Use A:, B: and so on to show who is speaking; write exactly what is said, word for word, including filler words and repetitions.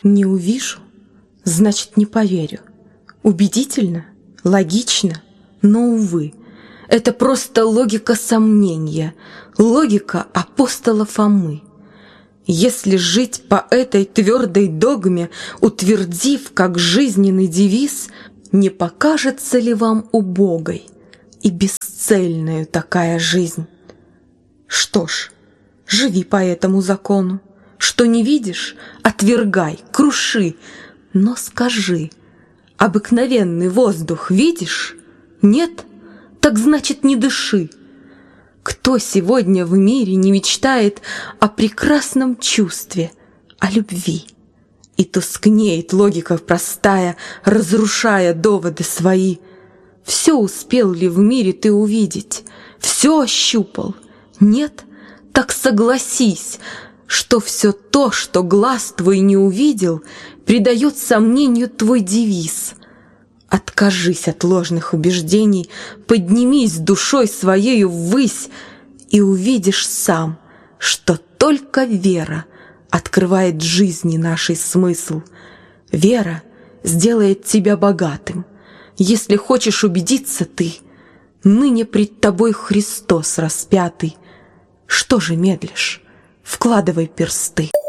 A: Не увижу, значит, не поверю. Убедительно, логично, но, увы, это просто логика сомнения, логика апостола Фомы. Если жить по этой твердой догме, утвердив как жизненный девиз, не покажется ли вам убогой и бесцельную такая жизнь? Что ж, живи по этому закону. Что не видишь, отвергай, круши, но скажи: обыкновенный воздух видишь? Нет? Так значит, не дыши. Кто сегодня в мире не мечтает о прекрасном чувстве, о любви? И тускнеет логика простая, разрушая доводы свои. Все успел ли в мире ты увидеть? Все ощупал? Нет? Так согласись, что все то, что глаз твой не увидел, придает сомнению твой девиз. Откажись от ложных убеждений, поднимись душой своею ввысь, и увидишь сам, что только вера открывает жизни нашей смысл. Вера сделает тебя богатым. Если хочешь убедиться ты, ныне пред тобой Христос распятый. Что же медлишь? Вкладывай персты.